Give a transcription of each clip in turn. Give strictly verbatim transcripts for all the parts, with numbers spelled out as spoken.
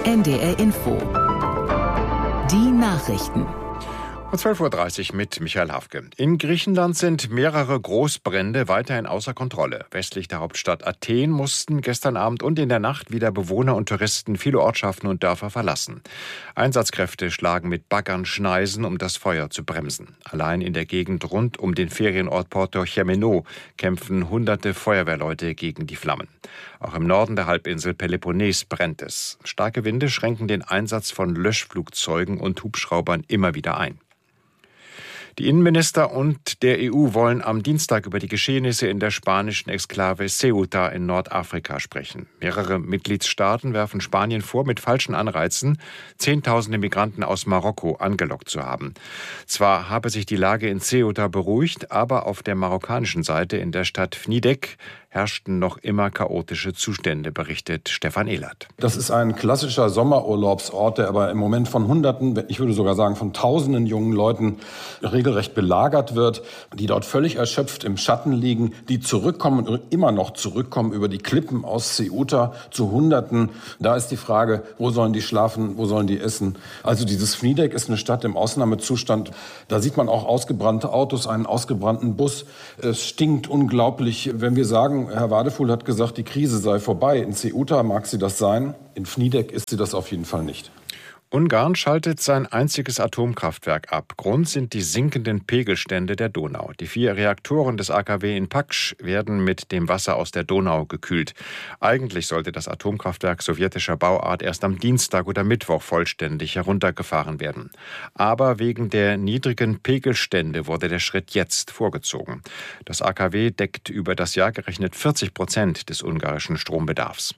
N D R Info. Die Nachrichten. Um zwölf Uhr dreißig mit Michael Hafke. In Griechenland sind mehrere Großbrände weiterhin außer Kontrolle. Westlich der Hauptstadt Athen mussten gestern Abend und in der Nacht wieder Bewohner und Touristen viele Ortschaften und Dörfer verlassen. Einsatzkräfte schlagen mit Baggern Schneisen, um das Feuer zu bremsen. Allein in der Gegend rund um den Ferienort Porto-Chemeno kämpfen hunderte Feuerwehrleute gegen die Flammen. Auch im Norden der Halbinsel Peloponnes brennt es. Starke Winde schränken den Einsatz von Löschflugzeugen und Hubschraubern immer wieder ein. Die Innenminister und der E U wollen am Dienstag über die Geschehnisse in der spanischen Exklave Ceuta in Nordafrika sprechen. Mehrere Mitgliedstaaten werfen Spanien vor, mit falschen Anreizen Zehntausende Migranten aus Marokko angelockt zu haben. Zwar habe sich die Lage in Ceuta beruhigt, aber auf der marokkanischen Seite in der Stadt Fnidek herrschten noch immer chaotische Zustände, berichtet Stefan Ehlert. Das ist ein klassischer Sommerurlaubsort, der aber im Moment von Hunderten, ich würde sogar sagen von Tausenden jungen Leuten regelrecht belagert wird, die dort völlig erschöpft im Schatten liegen, die zurückkommen und immer noch zurückkommen über die Klippen aus Ceuta zu Hunderten. Da ist die Frage, wo sollen die schlafen, wo sollen die essen? Also dieses Fnidek ist eine Stadt im Ausnahmezustand. Da sieht man auch ausgebrannte Autos, einen ausgebrannten Bus. Es stinkt unglaublich, wenn wir sagen, Herr Wadefuhl hat gesagt, die Krise sei vorbei. In Ceuta mag sie das sein, in Fnidek ist sie das auf jeden Fall nicht. Ungarn schaltet sein einziges Atomkraftwerk ab. Grund sind die sinkenden Pegelstände der Donau. Die vier Reaktoren des A K W in Paks werden mit dem Wasser aus der Donau gekühlt. Eigentlich sollte das Atomkraftwerk sowjetischer Bauart erst am Dienstag oder Mittwoch vollständig heruntergefahren werden. Aber wegen der niedrigen Pegelstände wurde der Schritt jetzt vorgezogen. Das A K W deckt über das Jahr gerechnet vierzig Prozent des ungarischen Strombedarfs.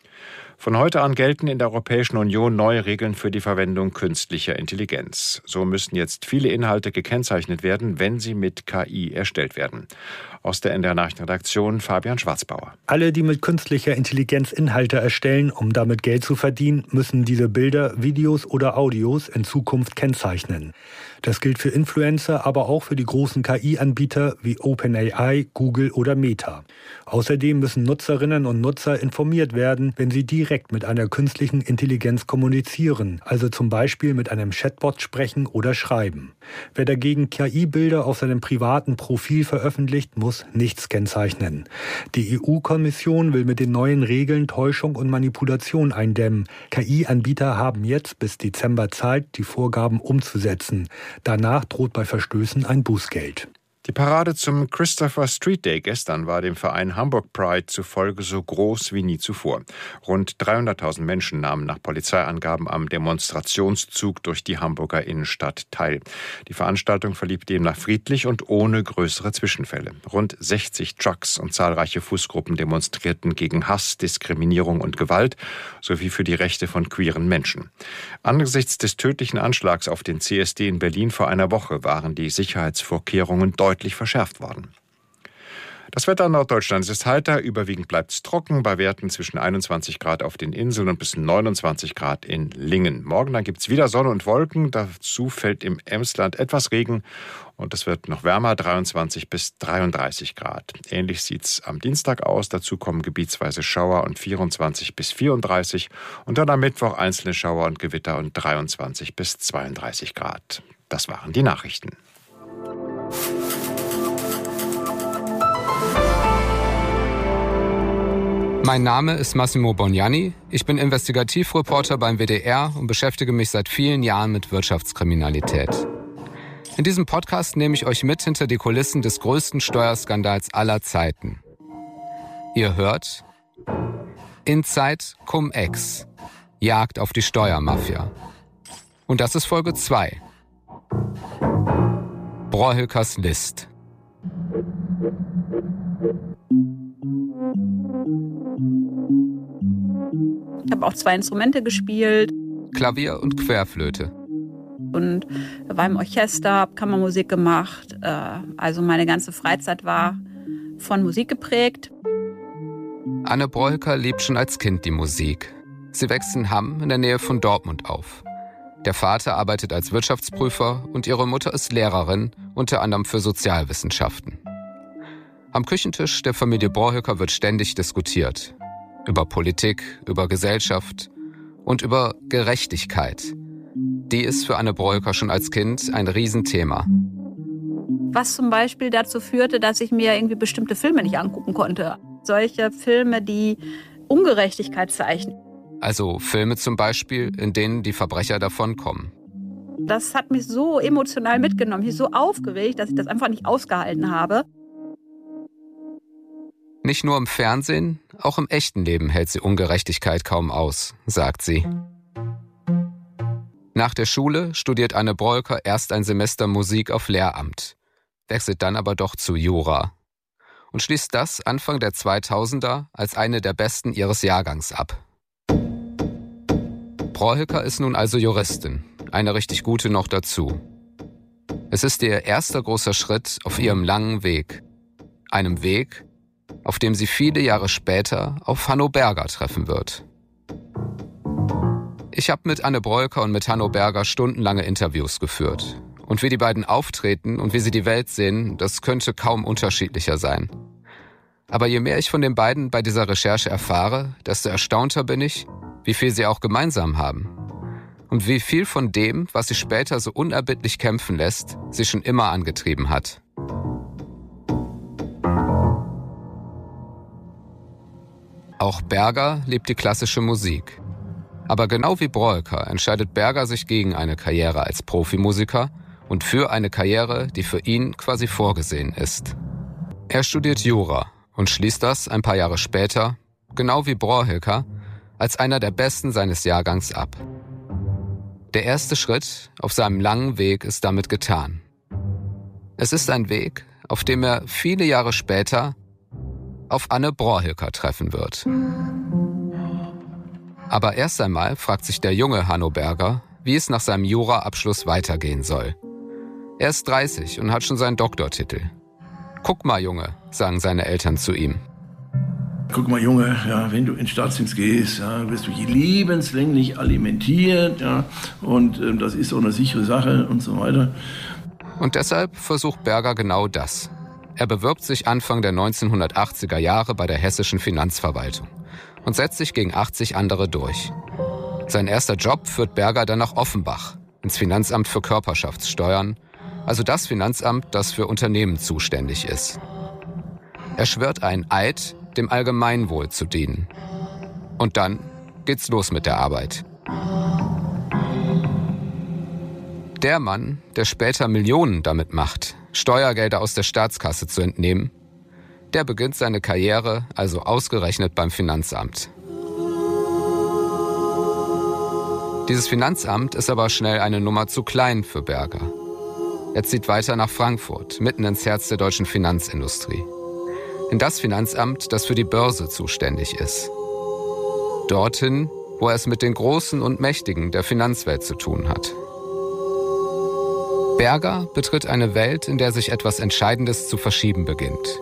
Von heute an gelten in der Europäischen Union neue Regeln für die Verwendung künstlicher Intelligenz. So müssen jetzt viele Inhalte gekennzeichnet werden, wenn sie mit K I erstellt werden. Aus der N D R-Nachrichtenredaktion Fabian Schwarzbauer. Alle, die mit künstlicher Intelligenz Inhalte erstellen, um damit Geld zu verdienen, müssen diese Bilder, Videos oder Audios in Zukunft kennzeichnen. Das gilt für Influencer, aber auch für die großen K I-Anbieter wie OpenAI, Google oder Meta. Außerdem müssen Nutzerinnen und Nutzer informiert werden, wenn sie direkt mit einer künstlichen Intelligenz kommunizieren, also zum Beispiel mit einem Chatbot sprechen oder schreiben. Wer dagegen K I-Bilder auf seinem privaten Profil veröffentlicht, muss nichts kennzeichnen. Die E U-Kommission will mit den neuen Regeln Täuschung und Manipulation eindämmen. K I-Anbieter haben jetzt bis Dezember Zeit, die Vorgaben umzusetzen. Danach droht bei Verstößen ein Bußgeld. Die Parade zum Christopher Street Day gestern war dem Verein Hamburg Pride zufolge so groß wie nie zuvor. Rund dreihunderttausend Menschen nahmen nach Polizeiangaben am Demonstrationszug durch die Hamburger Innenstadt teil. Die Veranstaltung verlief demnach friedlich und ohne größere Zwischenfälle. Rund sechzig Trucks und zahlreiche Fußgruppen demonstrierten gegen Hass, Diskriminierung und Gewalt sowie für die Rechte von queeren Menschen. Angesichts des tödlichen Anschlags auf den C S D in Berlin vor einer Woche waren die Sicherheitsvorkehrungen deutlich deutlich verschärft worden. Das Wetter in Norddeutschland ist heiter, überwiegend bleibt es trocken, bei Werten zwischen einundzwanzig Grad auf den Inseln und bis neunundzwanzig Grad in Lingen. Morgen dann gibt es wieder Sonne und Wolken, dazu fällt im Emsland etwas Regen und es wird noch wärmer, dreiundzwanzig bis dreiunddreißig Grad. Ähnlich sieht es am Dienstag aus, dazu kommen gebietsweise Schauer und vierundzwanzig bis vierunddreißig und dann am Mittwoch einzelne Schauer und Gewitter und dreiundzwanzig bis zweiunddreißig Grad. Das waren die Nachrichten. Mein Name ist Massimo Bognani. Ich bin Investigativreporter beim W D R und beschäftige mich seit vielen Jahren mit Wirtschaftskriminalität. In diesem Podcast nehme ich euch mit hinter die Kulissen des größten Steuerskandals aller Zeiten. Ihr hört Inside Cum-Ex, Jagd auf die Steuermafia. Und das ist Folge zwei. Brohülkers List. Ich habe auch zwei Instrumente gespielt. Klavier und Querflöte. Und war im Orchester, habe Kammermusik gemacht. Also meine ganze Freizeit war von Musik geprägt. Anne Brohülker liebt schon als Kind die Musik. Sie wächst in Hamm in der Nähe von Dortmund auf. Der Vater arbeitet als Wirtschaftsprüfer und ihre Mutter ist Lehrerin, unter anderem für Sozialwissenschaften. Am Küchentisch der Familie Brohülker wird ständig diskutiert. Über Politik, über Gesellschaft und über Gerechtigkeit. Die ist für Anne Broiker schon als Kind ein Riesenthema. Was zum Beispiel dazu führte, dass ich mir irgendwie bestimmte Filme nicht angucken konnte. Solche Filme, die Ungerechtigkeit zeichnen. Also Filme zum Beispiel, in denen die Verbrecher davonkommen. Das hat mich so emotional mitgenommen, mich so aufgeregt, dass ich das einfach nicht ausgehalten habe. Nicht nur im Fernsehen, auch im echten Leben hält sie Ungerechtigkeit kaum aus, sagt sie. Nach der Schule studiert Anne Broiker erst ein Semester Musik auf Lehramt, wechselt dann aber doch zu Jura und schließt das Anfang der zweitausender als eine der besten ihres Jahrgangs ab. Broiker ist nun also Juristin, eine richtig gute noch dazu. Es ist ihr erster großer Schritt auf ihrem langen Weg. Einem Weg, auf dem sie viele Jahre später auf Hanno Berger treffen wird. Ich habe mit Anne Broiker und mit Hanno Berger stundenlange Interviews geführt. Und wie die beiden auftreten und wie sie die Welt sehen, das könnte kaum unterschiedlicher sein. Aber je mehr ich von den beiden bei dieser Recherche erfahre, desto erstaunter bin ich, wie viel sie auch gemeinsam haben. Und wie viel von dem, was sie später so unerbittlich kämpfen lässt, sie schon immer angetrieben hat. Auch Berger liebt die klassische Musik. Aber genau wie Broiker entscheidet Berger sich gegen eine Karriere als Profimusiker und für eine Karriere, die für ihn quasi vorgesehen ist. Er studiert Jura und schließt das ein paar Jahre später, genau wie Broiker, als einer der Besten seines Jahrgangs ab. Der erste Schritt auf seinem langen Weg ist damit getan. Es ist ein Weg, auf dem er viele Jahre später auf Anne Broiker treffen wird. Aber erst einmal fragt sich der junge Hanno Berger, wie es nach seinem Jura-Abschluss weitergehen soll. Er ist dreißig und hat schon seinen Doktortitel. Guck mal, Junge, sagen seine Eltern zu ihm. Guck mal, Junge, ja, wenn du in den Staatsdienst gehst, ja, wirst du lebenslänglich alimentiert, ja, und äh, das ist auch eine sichere Sache und so weiter. Und deshalb versucht Berger genau das. Er bewirbt sich Anfang der neunzehnhundertachtziger Jahre bei der hessischen Finanzverwaltung und setzt sich gegen achtzig andere durch. Sein erster Job führt Berger dann nach Offenbach, ins Finanzamt für Körperschaftssteuern, also das Finanzamt, das für Unternehmen zuständig ist. Er schwört einen Eid, dem Allgemeinwohl zu dienen. Und dann geht's los mit der Arbeit. Der Mann, der später Millionen damit macht, Steuergelder aus der Staatskasse zu entnehmen, der beginnt seine Karriere also ausgerechnet beim Finanzamt. Dieses Finanzamt ist aber schnell eine Nummer zu klein für Berger. Er zieht weiter nach Frankfurt, mitten ins Herz der deutschen Finanzindustrie. In das Finanzamt, das für die Börse zuständig ist. Dorthin, wo er es mit den Großen und Mächtigen der Finanzwelt zu tun hat. Berger betritt eine Welt, in der sich etwas Entscheidendes zu verschieben beginnt.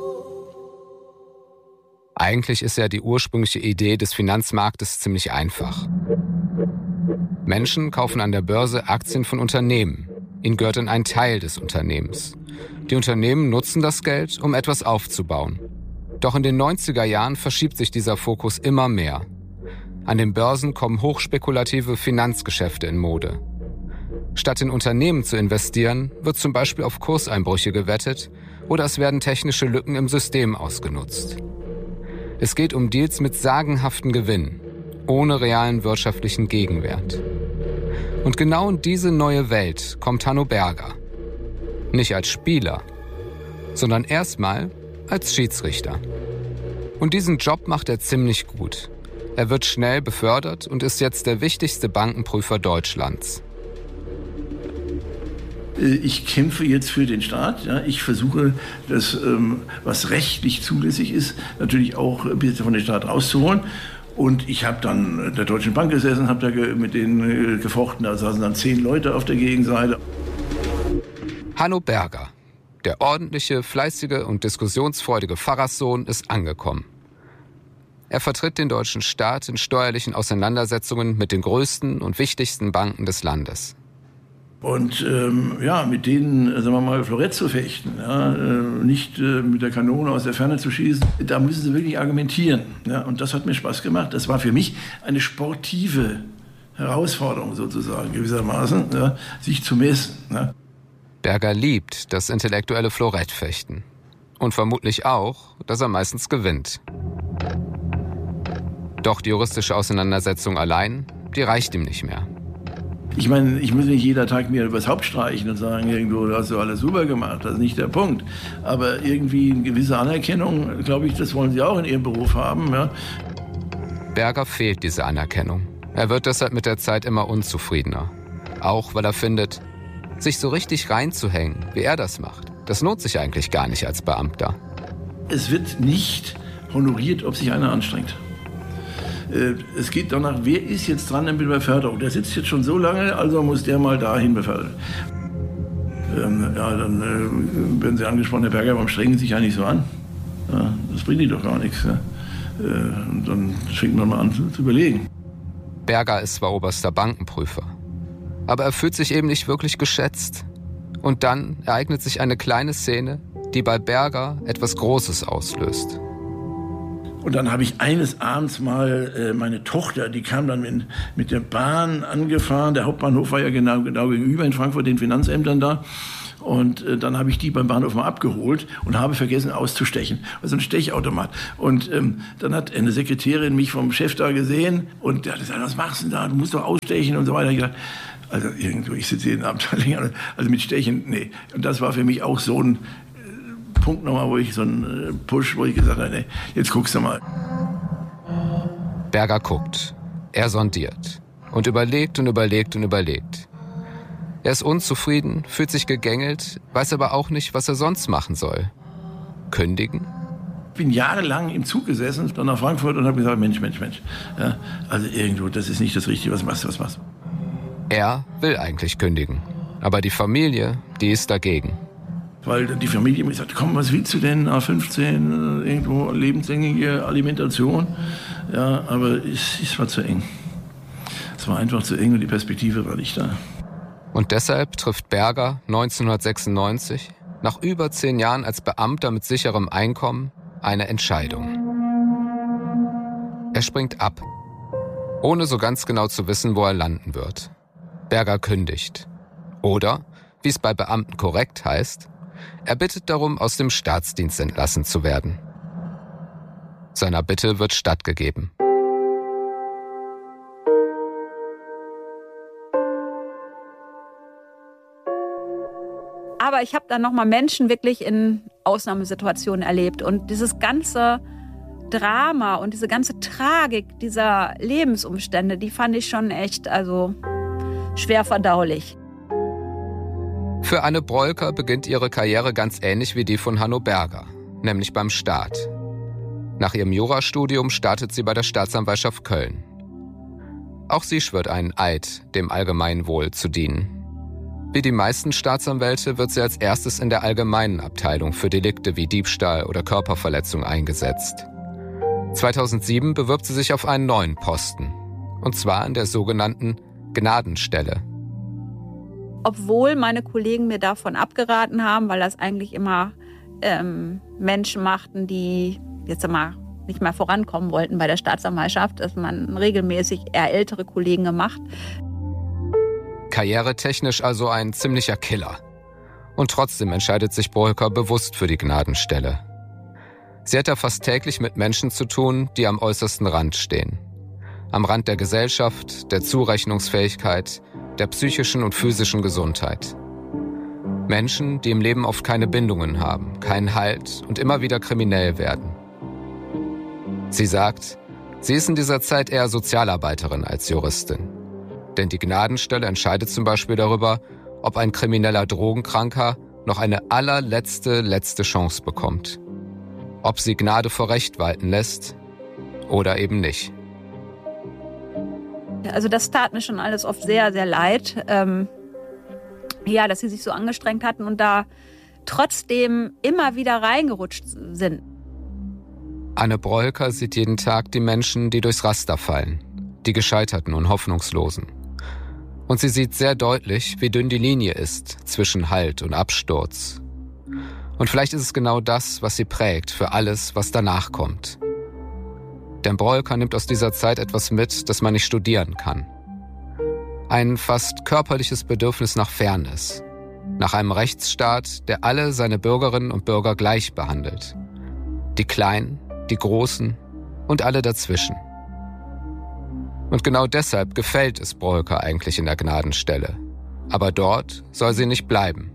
Eigentlich ist ja die ursprüngliche Idee des Finanzmarktes ziemlich einfach. Menschen kaufen an der Börse Aktien von Unternehmen. Ihnen gehört dann ein Teil des Unternehmens. Die Unternehmen nutzen das Geld, um etwas aufzubauen. Doch in den neunziger Jahren verschiebt sich dieser Fokus immer mehr. An den Börsen kommen hochspekulative Finanzgeschäfte in Mode. Statt in Unternehmen zu investieren, wird zum Beispiel auf Kurseinbrüche gewettet oder es werden technische Lücken im System ausgenutzt. Es geht um Deals mit sagenhaften Gewinnen, ohne realen wirtschaftlichen Gegenwert. Und genau in diese neue Welt kommt Hanno Berger. Nicht als Spieler, sondern erstmal als Schiedsrichter. Und diesen Job macht er ziemlich gut. Er wird schnell befördert und ist jetzt der wichtigste Bankenprüfer Deutschlands. Ich kämpfe jetzt für den Staat. Ja. Ich versuche, das, ähm, was rechtlich zulässig ist, natürlich auch ein bisschen von dem Staat rauszuholen. Und ich habe dann der Deutschen Bank gesessen, habe da mit denen gefochten. Da saßen dann zehn Leute auf der Gegenseite. Hanno Berger, der ordentliche, fleißige und diskussionsfreudige Pfarrerssohn, ist angekommen. Er vertritt den deutschen Staat in steuerlichen Auseinandersetzungen mit den größten und wichtigsten Banken des Landes. Und ähm, ja, mit denen, sagen wir mal, Florett zu fechten, ja, äh, nicht äh, mit der Kanone aus der Ferne zu schießen, da müssen sie wirklich argumentieren. Ja, und das hat mir Spaß gemacht. Das war für mich eine sportive Herausforderung sozusagen gewissermaßen, ja, sich zu messen. Ja. Berger liebt das intellektuelle Florettfechten. Und vermutlich auch, dass er meistens gewinnt. Doch die juristische Auseinandersetzung allein, die reicht ihm nicht mehr. Ich meine, ich muss nicht jeder Tag mir übers Haupt streichen und sagen, irgendwo, du hast du alles super gemacht, das ist nicht der Punkt. Aber irgendwie eine gewisse Anerkennung, glaube ich, das wollen Sie auch in Ihrem Beruf haben. Ja. Berger fehlt diese Anerkennung. Er wird deshalb mit der Zeit immer unzufriedener. Auch weil er findet, sich so richtig reinzuhängen, wie er das macht, das lohnt sich eigentlich gar nicht als Beamter. Es wird nicht honoriert, ob sich einer anstrengt. Es geht danach, wer ist jetzt dran mit der Beförderung? Der sitzt jetzt schon so lange, also muss der mal dahin befördert. Ähm, ja, dann äh, werden Sie angesprochen, Herr Berger, warum strengen Sie sich eigentlich so an? Ja, das bringt Ihnen doch gar nichts. Ja. Äh, und dann fängt man mal an zu, zu überlegen. Berger ist zwar oberster Bankenprüfer, aber er fühlt sich eben nicht wirklich geschätzt. Und dann ereignet sich eine kleine Szene, die bei Berger etwas Großes auslöst. Und dann habe ich eines Abends mal äh, meine Tochter, die kam dann mit, mit der Bahn angefahren. Der Hauptbahnhof war ja genau, genau gegenüber in Frankfurt, den Finanzämtern da. Und äh, dann habe ich die beim Bahnhof mal abgeholt und habe vergessen auszustechen. Also ein Stechautomat. Und ähm, dann hat eine Sekretärin mich vom Chef da gesehen und der hat gesagt, was machst du denn da? Du musst doch ausstechen und so weiter. Ich gesagt, also irgendwo, ich sitze hier in der Abteilung, also mit Stechen, nee. Und das war für mich auch so ein Punkt nochmal, wo ich so einen Push, wo ich gesagt habe, nee, jetzt guckst du mal. Berger guckt, er sondiert und überlegt und überlegt und überlegt. Er ist unzufrieden, fühlt sich gegängelt, weiß aber auch nicht, was er sonst machen soll. Kündigen? Ich bin jahrelang im Zug gesessen, dann nach Frankfurt und habe gesagt, Mensch, Mensch, Mensch. Ja, also irgendwo, das ist nicht das Richtige, was machst du, was machst du? Er will eigentlich kündigen, aber die Familie, die ist dagegen. Weil die Familie mir gesagt, komm, was willst du denn, A fünfzehn, irgendwo lebenslängliche Alimentation. Ja, aber es, es war zu eng. Es war einfach zu eng und die Perspektive war nicht da. Und deshalb trifft Berger neunzehnhundertsechsundneunzig, nach über zehn Jahren als Beamter mit sicherem Einkommen, eine Entscheidung. Er springt ab, ohne so ganz genau zu wissen, wo er landen wird. Berger kündigt. Oder, wie es bei Beamten korrekt heißt, er bittet darum, aus dem Staatsdienst entlassen zu werden. Seiner Bitte wird stattgegeben. Aber ich habe dann nochmal Menschen wirklich in Ausnahmesituationen erlebt. Und dieses ganze Drama und diese ganze Tragik dieser Lebensumstände, die fand ich schon echt, also schwer verdaulich. Für Anne Brollker beginnt ihre Karriere ganz ähnlich wie die von Hanno Berger, nämlich beim Staat. Nach ihrem Jurastudium startet sie bei der Staatsanwaltschaft Köln. Auch sie schwört einen Eid, dem Allgemeinwohl zu dienen. Wie die meisten Staatsanwälte wird sie als erstes in der allgemeinen Abteilung für Delikte wie Diebstahl oder Körperverletzung eingesetzt. zweitausendsieben bewirbt sie sich auf einen neuen Posten, und zwar in der sogenannten Gnadenstelle. Obwohl meine Kollegen mir davon abgeraten haben, weil das eigentlich immer ähm, Menschen machten, die jetzt einmal nicht mehr vorankommen wollten bei der Staatsanwaltschaft, dass man regelmäßig eher ältere Kollegen gemacht. Karrieretechnisch also ein ziemlicher Killer. Und trotzdem entscheidet sich Brollker bewusst für die Gnadenstelle. Sie hat da fast täglich mit Menschen zu tun, die am äußersten Rand stehen. Am Rand der Gesellschaft, der Zurechnungsfähigkeit, der psychischen und physischen Gesundheit. Menschen, die im Leben oft keine Bindungen haben, keinen Halt und immer wieder kriminell werden. Sie sagt, sie ist in dieser Zeit eher Sozialarbeiterin als Juristin. Denn die Gnadenstelle entscheidet zum Beispiel darüber, ob ein krimineller Drogenkranker noch eine allerletzte, letzte Chance bekommt. Ob sie Gnade vor Recht walten lässt oder eben nicht. Also das tat mir schon alles oft sehr, sehr leid. Ähm, ja, dass sie sich so angestrengt hatten und da trotzdem immer wieder reingerutscht sind. Anne Brollker sieht jeden Tag die Menschen, die durchs Raster fallen, die Gescheiterten und Hoffnungslosen. Und sie sieht sehr deutlich, wie dünn die Linie ist zwischen Halt und Absturz. Und vielleicht ist es genau das, was sie prägt für alles, was danach kommt. Denn Brollker nimmt aus dieser Zeit etwas mit, das man nicht studieren kann. Ein fast körperliches Bedürfnis nach Fairness. Nach einem Rechtsstaat, der alle seine Bürgerinnen und Bürger gleich behandelt. Die Kleinen, die Großen und alle dazwischen. Und genau deshalb gefällt es Broeker eigentlich in der Gnadenstelle. Aber dort soll sie nicht bleiben.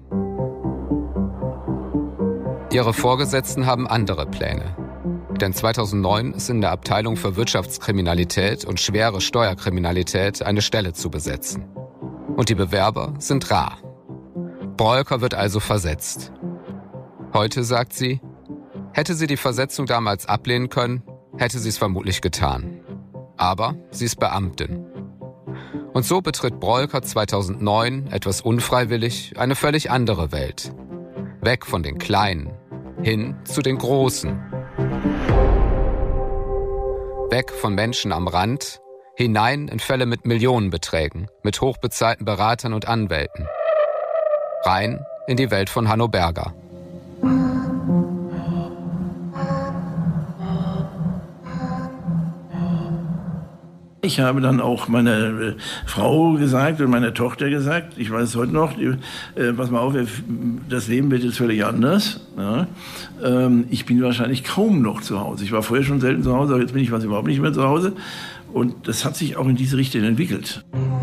Ihre Vorgesetzten haben andere Pläne. Denn zweitausendneun ist in der Abteilung für Wirtschaftskriminalität und schwere Steuerkriminalität eine Stelle zu besetzen. Und die Bewerber sind rar. Broeker wird also versetzt. Heute sagt sie, hätte sie die Versetzung damals ablehnen können, hätte sie es vermutlich getan. Aber sie ist Beamtin. Und so betritt Broeker zweitausendneun, etwas unfreiwillig, eine völlig andere Welt. Weg von den Kleinen, hin zu den Großen. Weg von Menschen am Rand, hinein in Fälle mit Millionenbeträgen, mit hochbezahlten Beratern und Anwälten. Rein in die Welt von Hanno Berger. Ich habe dann auch meiner äh, Frau gesagt und meiner Tochter gesagt, ich weiß es heute noch, die, äh, pass mal auf, das Leben wird jetzt völlig anders. Ja? Ähm, ich bin wahrscheinlich kaum noch zu Hause. Ich war vorher schon selten zu Hause, aber jetzt bin ich fast überhaupt nicht mehr zu Hause. Und das hat sich auch in diese Richtung entwickelt.